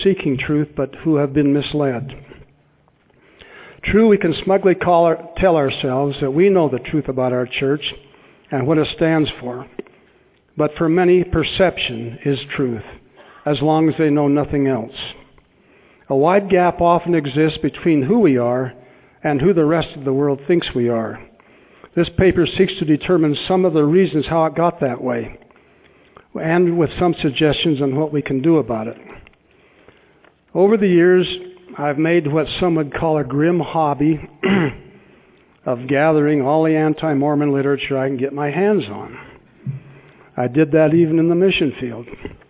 seeking truth, but who have been misled. True, we can smugly tell ourselves that we know the truth about our church and what it stands for. But for many, perception is truth, as long as they know nothing else. A wide gap often exists between who we are and who the rest of the world thinks we are. This paper seeks to determine some of the reasons how it got that way, and with some suggestions on what we can do about it. Over the years, I've made what some would call a grim hobby of gathering all the anti-Mormon literature I can get my hands on. I did that even in the mission field.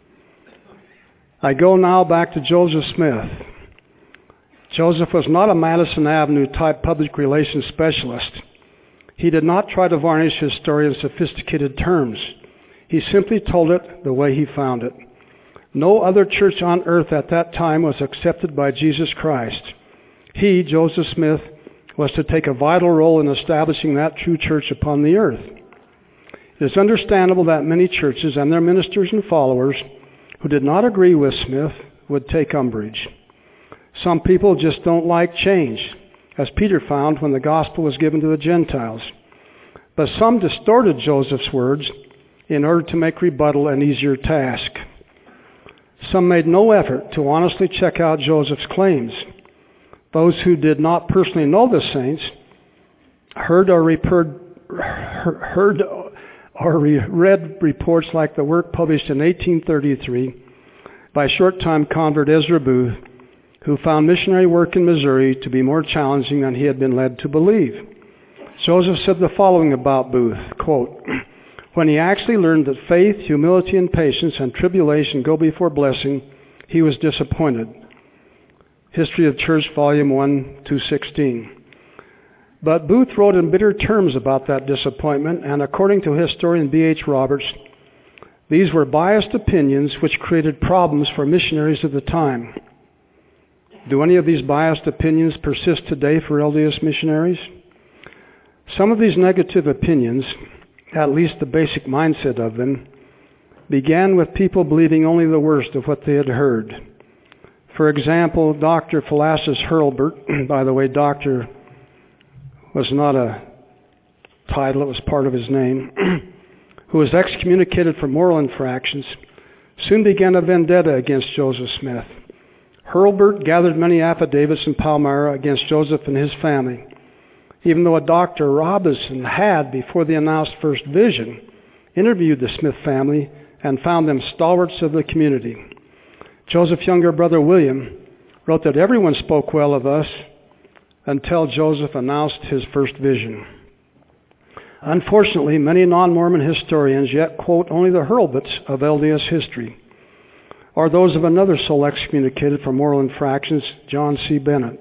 I go now back to Joseph Smith. Joseph was not a Madison Avenue type public relations specialist. He did not try to varnish his story in sophisticated terms. He simply told it the way he found it. No other church on earth at that time was accepted by Jesus Christ. He, Joseph Smith, was to take a vital role in establishing that true church upon the earth. It is understandable that many churches and their ministers and followers who did not agree with Smith would take umbrage. Some people just don't like change, as Peter found when the gospel was given to the Gentiles. But some distorted Joseph's words in order to make rebuttal an easier task. Some made no effort to honestly check out Joseph's claims. Those who did not personally know the saints heard or read reports like the work published in 1833 by short-time convert Ezra Booth, who found missionary work in Missouri to be more challenging than he had been led to believe. Joseph said the following about Booth, quote, "When he actually learned that faith, humility, and patience and tribulation go before blessing, he was disappointed." History of Church, Volume 1, 216. But Booth wrote in bitter terms about that disappointment, and according to historian B.H. Roberts, these were biased opinions which created problems for missionaries of the time. Do any of these biased opinions persist today for LDS missionaries? Some of these negative opinions, at least the basic mindset of them, began with people believing only the worst of what they had heard. For example, Dr. Philastus Hurlburt, by the way, doctor was not a title, it was part of his name, who was excommunicated for moral infractions, soon began a vendetta against Joseph Smith. Hurlburt gathered many affidavits in Palmyra against Joseph and his family, even though a Dr. Robinson had, before the announced first vision, interviewed the Smith family and found them stalwarts of the community. Joseph's younger brother William wrote that everyone spoke well of us until Joseph announced his first vision. Unfortunately, many non-Mormon historians yet quote only the Hurlburts of LDS history, or those of another soul excommunicated for moral infractions, John C. Bennett.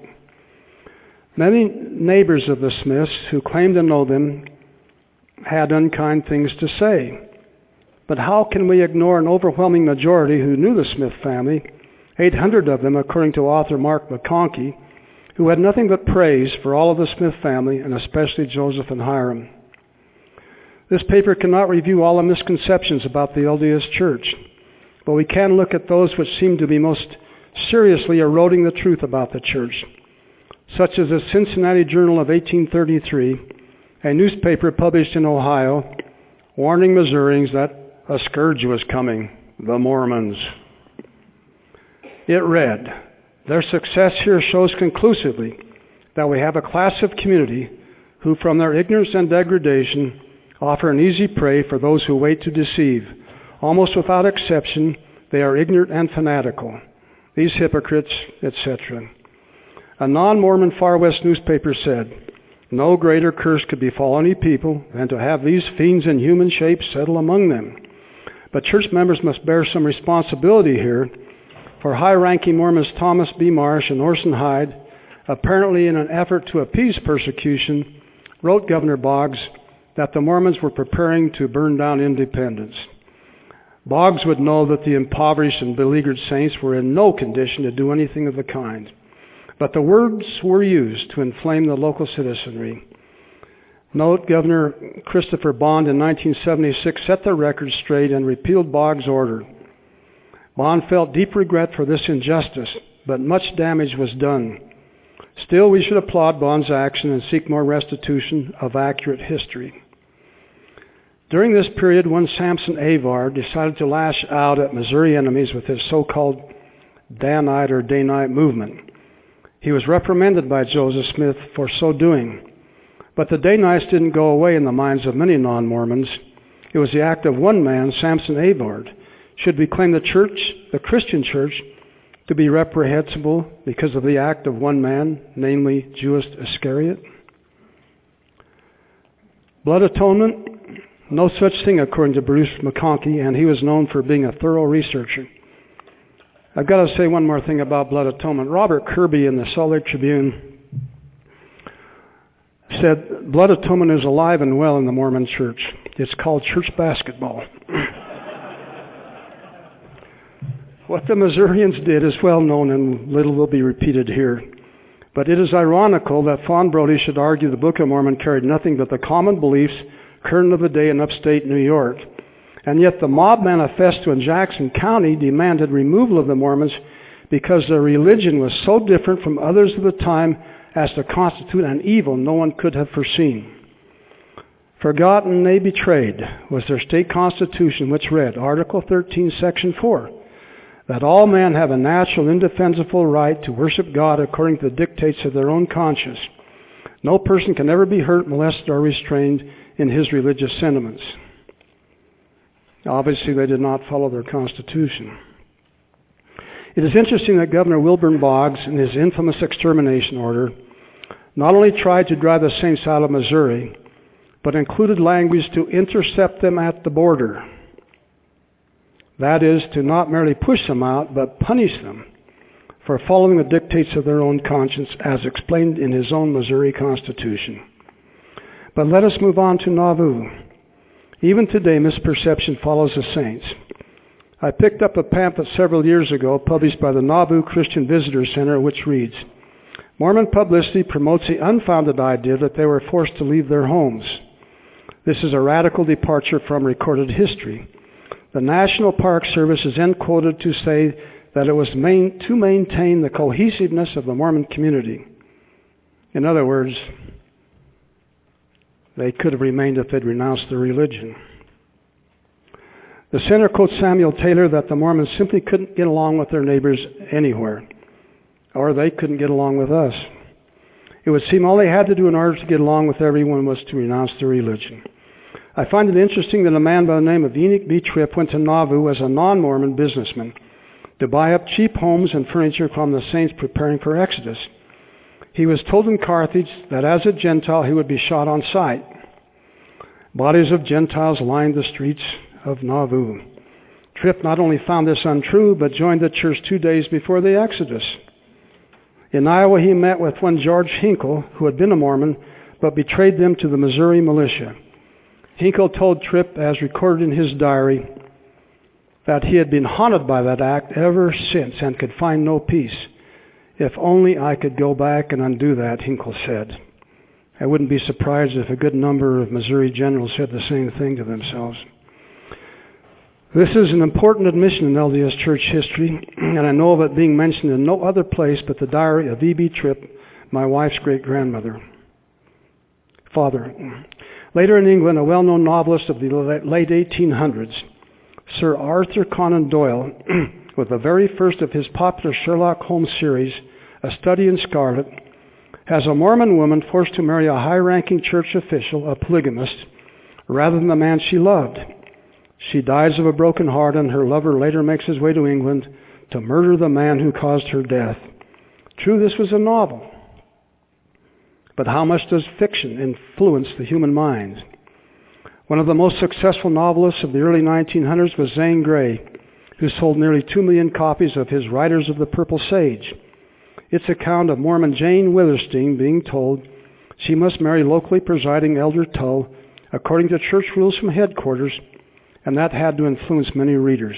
Many neighbors of the Smiths who claimed to know them had unkind things to say. But how can we ignore an overwhelming majority who knew the Smith family, 800 of them according to author Mark McConkie, who had nothing but praise for all of the Smith family and especially Joseph and Hiram. This paper cannot review all the misconceptions about the LDS Church, but we can look at those which seem to be most seriously eroding the truth about the Church, such as the Cincinnati Journal of 1833, a newspaper published in Ohio, warning Missourians that a scourge was coming, the Mormons. It read, "Their success here shows conclusively that we have a class of community who, from their ignorance and degradation, offer an easy prey for those who wait to deceive. Almost without exception, they are ignorant and fanatical. These hypocrites," etc. A non-Mormon Far West newspaper said, "No greater curse could befall any people than to have these fiends in human shape settle among them." But church members must bear some responsibility here, for high-ranking Mormons Thomas B. Marsh and Orson Hyde, apparently in an effort to appease persecution, wrote Governor Boggs that the Mormons were preparing to burn down Independence. Boggs would know that the impoverished and beleaguered saints were in no condition to do anything of the kind. But the words were used to inflame the local citizenry. Note, Governor Christopher Bond in 1976 set the record straight and repealed Boggs' order. Bond felt deep regret for this injustice, but much damage was done. Still, we should applaud Bond's action and seek more restitution of accurate history. During this period, one Samson Avar decided to lash out at Missouri enemies with his so-called Danite or Day-Night movement. He was reprimanded by Joseph Smith for so doing. But the Day-Nights didn't go away in the minds of many non-Mormons. It was the act of one man, Samson Avar. Should we claim the church, the Christian church, to be reprehensible because of the act of one man, namely Judas Iscariot? Blood atonement? No such thing according to Bruce McConkie, and he was known for being a thorough researcher. I've got to say one more thing about blood atonement. Robert Kirby in the Salt Lake Tribune said, blood atonement is alive and well in the Mormon church. It's called church basketball. What the Missourians did is well known and little will be repeated here. But it is ironical that Fawn Brodie should argue the Book of Mormon carried nothing but the common beliefs current of the day in upstate New York. And yet the mob manifesto in Jackson County demanded removal of the Mormons because their religion was so different from others of the time as to constitute an evil no one could have foreseen. Forgotten, nay betrayed, was their state constitution, which read, Article 13, Section 4, that all men have a natural, indefensible right to worship God according to the dictates of their own conscience. No person can ever be hurt, molested, or restrained in his religious sentiments. Obviously, they did not follow their constitution. It is interesting that Governor Wilburn Boggs, in his infamous extermination order, not only tried to drive the Saints out of Missouri, but included language to intercept them at the border. That is, to not merely push them out, but punish them for following the dictates of their own conscience as explained in his own Missouri Constitution. But let us move on to Nauvoo. Even today, misperception follows the saints. I picked up a pamphlet several years ago published by the Nauvoo Christian Visitor Center, which reads, Mormon publicity promotes the unfounded idea that they were forced to leave their homes. This is a radical departure from recorded history. The National Park Service is then quoted to say that it was to maintain the cohesiveness of the Mormon community. In other words, they could have remained if they'd renounced their religion. The center quotes Samuel Taylor that the Mormons simply couldn't get along with their neighbors anywhere, or they couldn't get along with us. It would seem all they had to do in order to get along with everyone was to renounce their religion. I find it interesting that a man by the name of Enoch B. Tripp went to Nauvoo as a non-Mormon businessman to buy up cheap homes and furniture from the saints preparing for Exodus. He was told in Carthage that as a Gentile he would be shot on sight. Bodies of Gentiles lined the streets of Nauvoo. Tripp not only found this untrue, but joined the church 2 days before the Exodus. In Iowa he met with one George Hinkle, who had been a Mormon, but betrayed them to the Missouri militia. Hinkle told Tripp, as recorded in his diary, that he had been haunted by that act ever since and could find no peace. If only I could go back and undo that, Hinkle said. I wouldn't be surprised if a good number of Missouri generals said the same thing to themselves. This is an important admission in LDS church history, and I know of it being mentioned in no other place but the diary of E.B. Tripp, my wife's great-grandmother. Father. Later in England, a well-known novelist of the late 1800s, Sir Arthur Conan Doyle, with the very first of his popular Sherlock Holmes series, A Study in Scarlet, has a Mormon woman forced to marry a high-ranking church official, a polygamist, rather than the man she loved. She dies of a broken heart, and her lover later makes his way to England to murder the man who caused her death. True, this was a novel. But how much does fiction influence the human mind? One of the most successful novelists of the early 1900s was Zane Grey, who sold nearly 2 million copies of his Riders of the Purple Sage. Its account of Mormon Jane Withersteen being told she must marry locally presiding Elder Tull according to church rules from headquarters, and that had to influence many readers.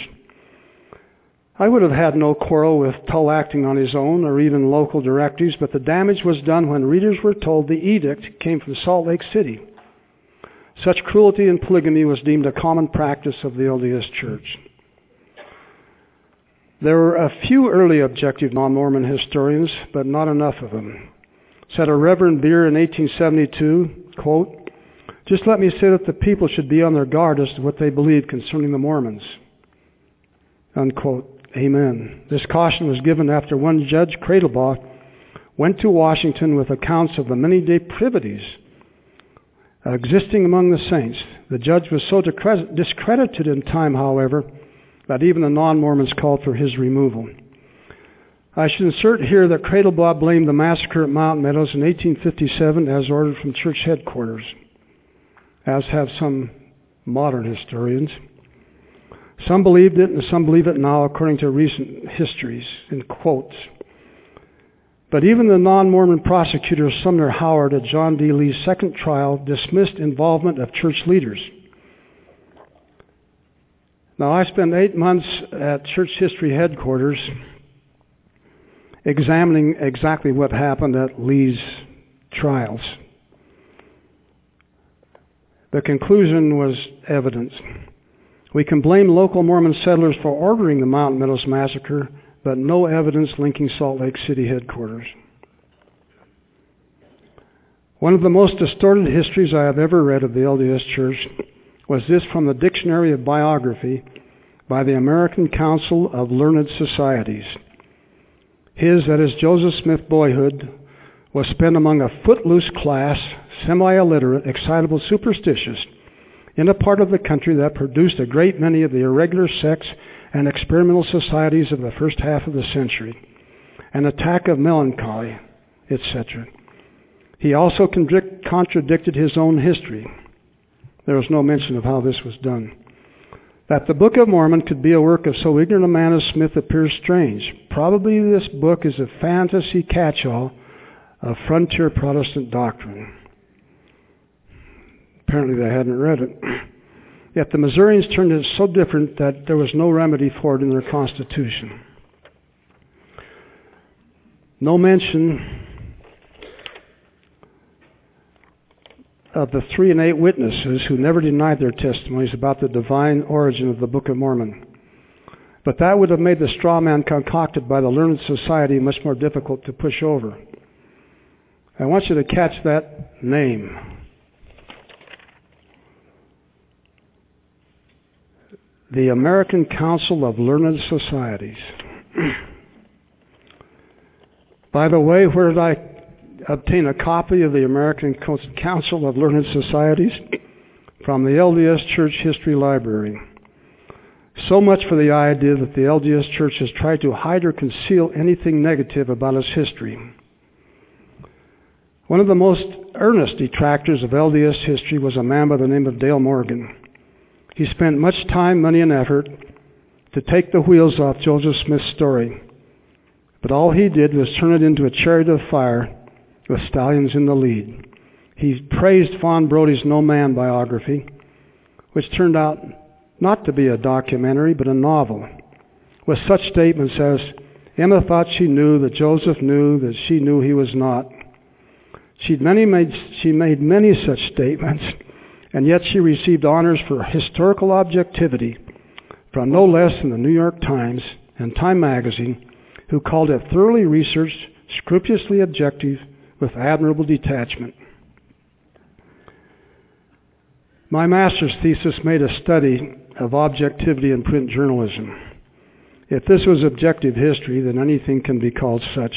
I would have had no quarrel with Tull acting on his own or even local directives, but the damage was done when readers were told the edict came from Salt Lake City. Such cruelty and polygamy was deemed a common practice of the LDS Church. There were a few early objective non-Mormon historians, but not enough of them. Said a Reverend Beer in 1872, quote, "Just let me say that the people should be on their guard as to what they believe concerning the Mormons." Unquote. Amen. This caution was given after one Judge Cradlebaugh went to Washington with accounts of the many depravities existing among the saints. The judge was so discredited in time, however, that even the non-Mormons called for his removal. I should insert here that Cradlebaugh blamed the massacre at Mount Meadows in 1857 as ordered from church headquarters, as have some modern historians. Some believed it and some believe it now according to recent histories, in quotes. But even the non-Mormon prosecutor Sumner Howard at John D. Lee's second trial dismissed involvement of church leaders. Now, I spent 8 months at church history headquarters examining exactly what happened at Lee's trials. The conclusion was evident. We can blame local Mormon settlers for ordering the Mountain Meadows massacre, but no evidence linking Salt Lake City headquarters. One of the most distorted histories I have ever read of the LDS Church was this from the Dictionary of Biography by the American Council of Learned Societies. His, that is Joseph Smith, boyhood was spent among a footloose class, semi-illiterate, excitable, superstitious, in a part of the country that produced a great many of the irregular sects and experimental societies of the first half of the century, an attack of melancholy, etc. He also contradicted his own history. There was no mention of how this was done. That the Book of Mormon could be a work of so ignorant a man as Smith appears strange. Probably this book is a fantasy catch-all of frontier Protestant doctrine. Apparently they hadn't read it. Yet the Missourians turned it so different that there was no remedy for it in their Constitution. No mention of the 3 and 8 witnesses who never denied their testimonies about the divine origin of the Book of Mormon. But that would have made the straw man concocted by the Learned Society much more difficult to push over. I want you to catch that name. The American Council of Learned Societies. By the way, where did I obtain a copy of the American Council of Learned Societies? From the LDS Church History Library. So much for the idea that the LDS Church has tried to hide or conceal anything negative about its history. One of the most earnest detractors of LDS history was a man by the name of Dale Morgan. He spent much time, money, and effort to take the wheels off Joseph Smith's story. But all he did was turn it into a chariot of fire with stallions in the lead. He praised Fawn Brody's No Man biography, which turned out not to be a documentary, but a novel, with such statements as, Emma thought she knew that Joseph knew that she knew he was not. She made many such statements, and yet she received honors for historical objectivity from no less than the New York Times and Time Magazine, who called it thoroughly researched, scrupulously objective, with admirable detachment. My master's thesis made a study of objectivity in print journalism. If this was objective history, then anything can be called such.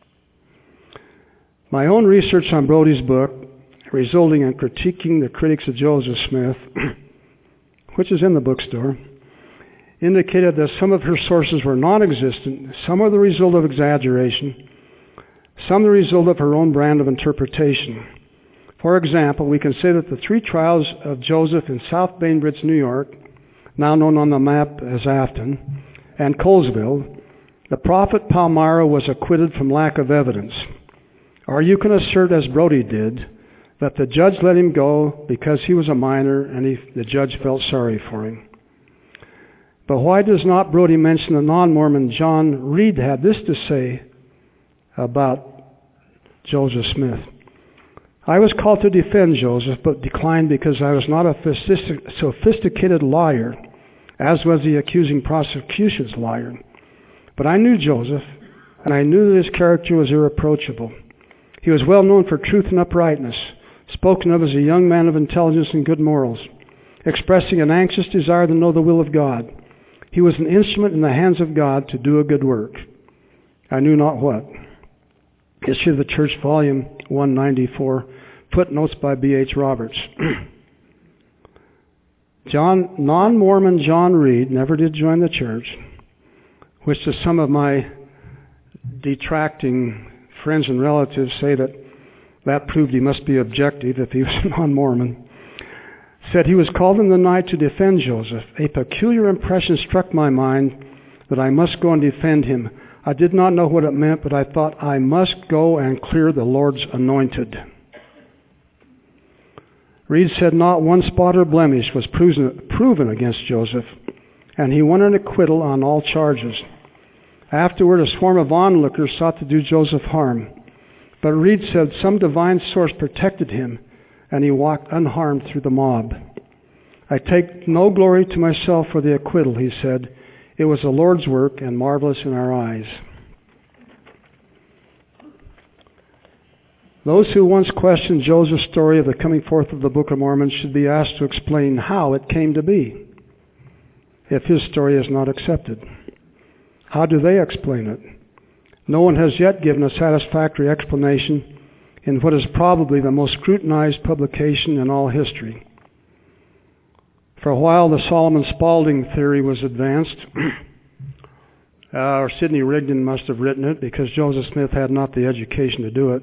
My own research on Brody's book, resulting in critiquing the critics of Joseph Smith, which is in the bookstore, indicated that some of her sources were non-existent, some were the result of exaggeration, some the result of her own brand of interpretation. For example, we can say that the 3 trials of Joseph in South Bainbridge, New York, now known on the map as Afton, and Colesville, the prophet Palmyra was acquitted from lack of evidence. Or you can assert, as Brody did, that the judge let him go because he was a minor and the judge felt sorry for him. But why does not Brody mention the non-Mormon John Reed had this to say about Joseph Smith? I was called to defend Joseph, but declined because I was not a sophisticated lawyer, as was the accusing prosecution's lawyer. But I knew Joseph, and I knew that his character was irreproachable. He was well known for truth and uprightness, spoken of as a young man of intelligence and good morals, expressing an anxious desire to know the will of God. He was an instrument in the hands of God to do a good work. I knew not what. History of the Church, Volume 194, footnotes by B.H. Roberts. Non-Mormon John Reed never did join the church, which to some of my detracting friends and relatives say that proved he must be objective if he was a non-Mormon. Said he was called in the night to defend Joseph. A peculiar impression struck my mind that I must go and defend him. I did not know what it meant, but I thought I must go and clear the Lord's anointed. Reed said not one spot or blemish was proven against Joseph, and he won an acquittal on all charges. Afterward, a swarm of onlookers sought to do Joseph harm, but Reed said some divine source protected him, and he walked unharmed through the mob. I take no glory to myself for the acquittal, he said. It was the Lord's work and marvelous in our eyes. Those who once questioned Joseph's story of the coming forth of the Book of Mormon should be asked to explain how it came to be, if his story is not accepted. How do they explain it? No one has yet given a satisfactory explanation in what is probably the most scrutinized publication in all history. For a while, the Solomon Spaulding theory was advanced, or Sidney Rigdon must have written it because Joseph Smith had not the education to do it.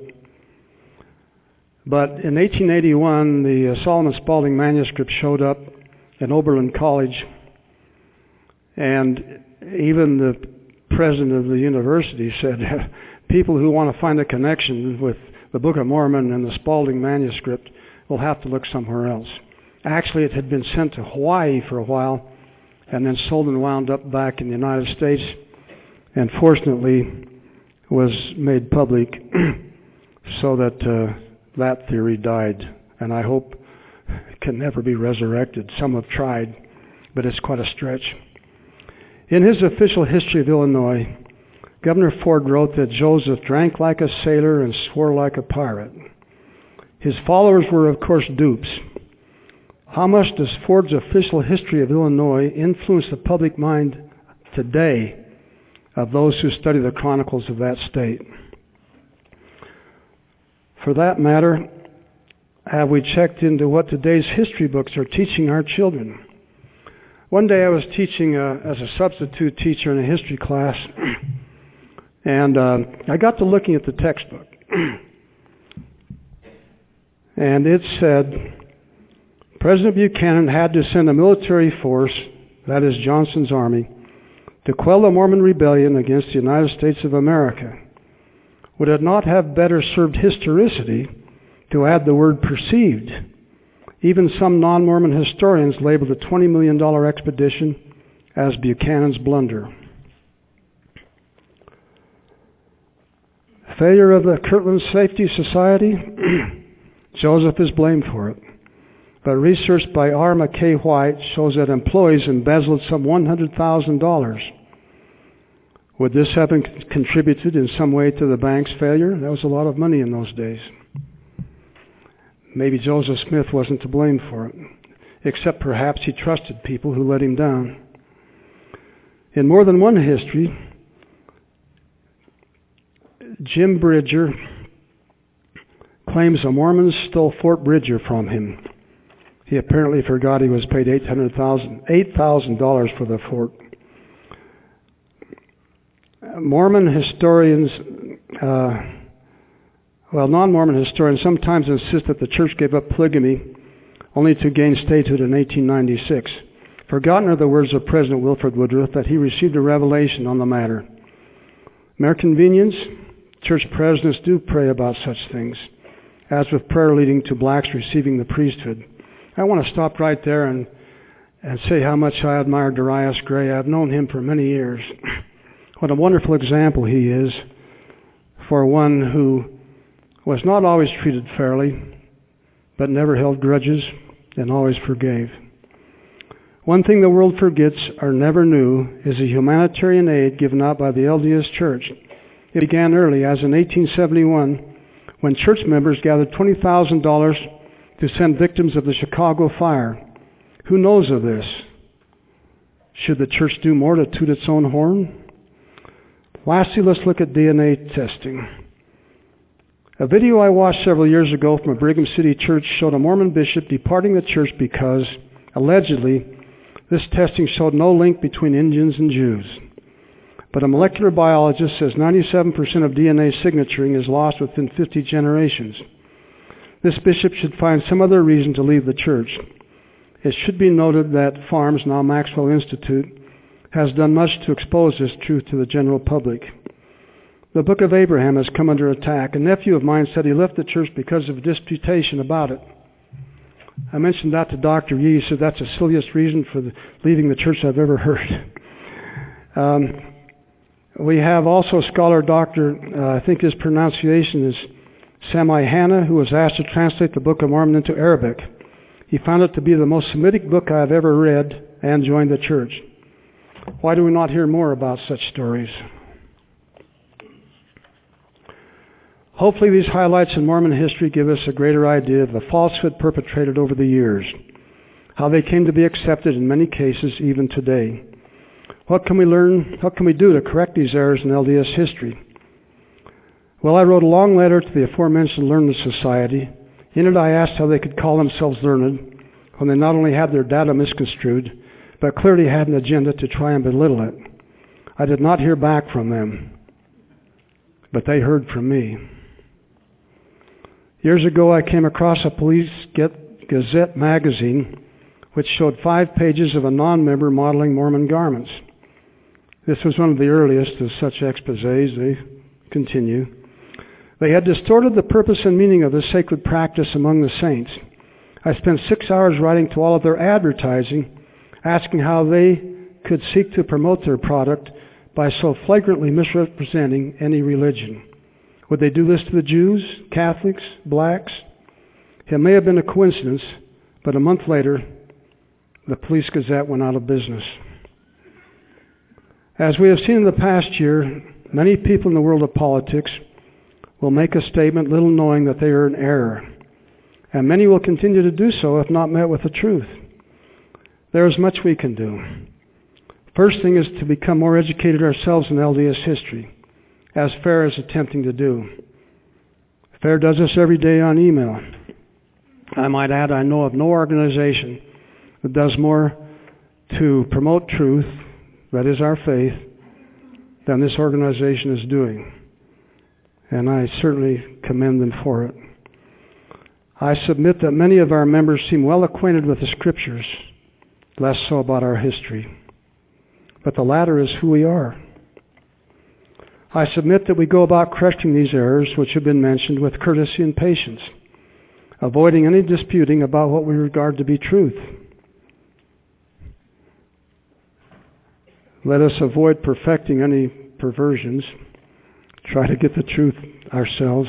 But in 1881, the Solomon Spaulding manuscript showed up in Oberlin College, and even the president of the university said, people who want to find a connection with the Book of Mormon and the Spaulding manuscript will have to look somewhere else. Actually, it had been sent to Hawaii for a while and then sold and wound up back in the United States, and fortunately was made public so that that theory died, and I hope it can never be resurrected. Some have tried, but it's quite a stretch. In his official history of Illinois, Governor Ford wrote that Joseph drank like a sailor and swore like a pirate. His followers were, of course, dupes. How much does Ford's official history of Illinois influence the public mind today of those who study the chronicles of that state? For that matter, have we checked into what today's history books are teaching our children? One day I was teaching as a substitute teacher in a history class, and I got to looking at the textbook. And it said, President Buchanan had to send a military force, that is Johnson's army, to quell the Mormon rebellion against the United States of America. Would it not have better served historicity to add the word perceived? Even some non-Mormon historians labeled the $20 million expedition as Buchanan's blunder. Failure of the Kirtland Safety Society? Joseph is blamed for it. But research by R. McKay White shows that employees embezzled some $100,000. Would this have contributed in some way to the bank's failure? That was a lot of money in those days. Maybe Joseph Smith wasn't to blame for it, except perhaps he trusted people who let him down. In more than one history, Jim Bridger claims the Mormons stole Fort Bridger from him. He apparently forgot he was paid $8,000 for the fort. Mormon historians, non-Mormon historians sometimes insist that the church gave up polygamy only to gain statehood in 1896. Forgotten are the words of President Wilford Woodruff that he received a revelation on the matter. Mere convenience, church presidents do pray about such things, as with prayer leading to blacks receiving the priesthood. I want to stop right there and say how much I admire Darius Gray. I've known him for many years. What a wonderful example he is for one who was not always treated fairly, but never held grudges and always forgave. One thing the world forgets or never knew is the humanitarian aid given out by the LDS Church. It began early, as in 1871, when church members gathered $20,000 to send victims of the Chicago fire. Who knows of this? Should the church do more to toot its own horn? Lastly, let's look at DNA testing. A video I watched several years ago from a Brigham City church showed a Mormon bishop departing the church because, allegedly, this testing showed no link between Indians and Jews. But a molecular biologist says 97% of DNA signaturing is lost within 50 generations. This bishop should find some other reason to leave the church. It should be noted that FARMS, now Maxwell Institute, has done much to expose this truth to the general public. The Book of Abraham has come under attack. A nephew of mine said he left the church because of a disputation about it. I mentioned that to Dr. Yee. He said that's the silliest reason for leaving the church I've ever heard. We have also scholar Dr. I think his pronunciation is Sami Hanna, who was asked to translate the Book of Mormon into Arabic. He found it to be the most Semitic book I have ever read and joined the church. Why do we not hear more about such stories? Hopefully these highlights in Mormon history give us a greater idea of the falsehood perpetrated over the years, how they came to be accepted in many cases even today. What can we learn? What can we do to correct these errors in LDS history? Well, I wrote a long letter to the aforementioned Learned Society. In it I asked how they could call themselves learned when they not only had their data misconstrued, but clearly had an agenda to try and belittle it. I did not hear back from them, but they heard from me. Years ago, I came across a Police Gazette magazine which showed 5 pages of a non-member modeling Mormon garments. This was one of the earliest of such exposés. They continue. They had distorted the purpose and meaning of this sacred practice among the saints. I spent 6 hours writing to all of their advertising, asking how they could seek to promote their product by so flagrantly misrepresenting any religion. Would they do this to the Jews, Catholics, blacks? It may have been a coincidence, but a month later, the Police Gazette went out of business. As we have seen in the past year, many people in the world of politics will make a statement little knowing that they are in error, and many will continue to do so if not met with the truth. There is much we can do. First thing is to become more educated ourselves in LDS history, as FAIR is attempting to do. FAIR does this every day on email. I might add, I know of no organization that does more to promote truth, that is our faith, than this organization is doing. And I certainly commend them for it. I submit that many of our members seem well acquainted with the Scriptures, less so about our history. But the latter is who we are. I submit that we go about correcting these errors, which have been mentioned, with courtesy and patience, avoiding any disputing about what we regard to be truth. Let us avoid perfecting any perversions. Try to get the truth ourselves.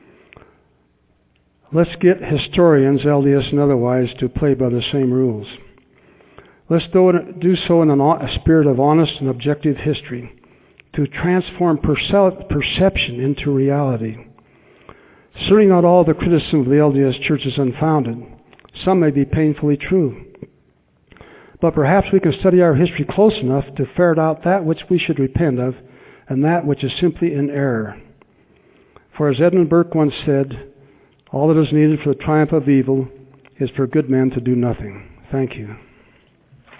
Let's get historians, LDS and otherwise, to play by the same rules. Let's do so in a spirit of honest and objective history, to transform perception into reality. Certainly not all the criticism of the LDS Church is unfounded. Some may be painfully true. But perhaps we can study our history close enough to ferret out that which we should repent of and that which is simply in error. For as Edmund Burke once said, all that is needed for the triumph of evil is for good men to do nothing. Thank you.